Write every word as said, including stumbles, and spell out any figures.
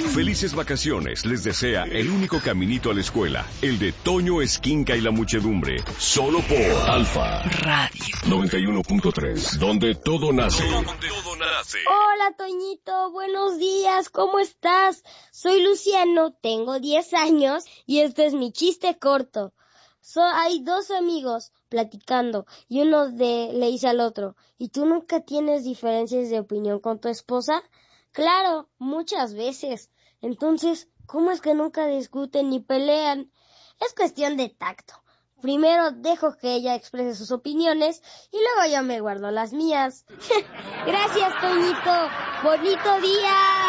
Felices vacaciones les desea el único caminito a la escuela, el de Toño Esquinca y la muchedumbre. Solo por Alfa Radio noventa y uno punto tres, donde todo nace. Donde todo nace. Hola, Toñito, buenos días, ¿cómo estás? Soy Luciano, tengo diez años y este es mi chiste corto. So, hay dos amigos platicando y uno de, le dice al otro, ¿y tú nunca tienes diferencias de opinión con tu esposa? Claro, muchas veces. Entonces, ¿cómo es que nunca discuten ni pelean? Es cuestión de tacto. Primero dejo que ella exprese sus opiniones y luego yo me guardo las mías. Gracias, Toñito. Bonito día.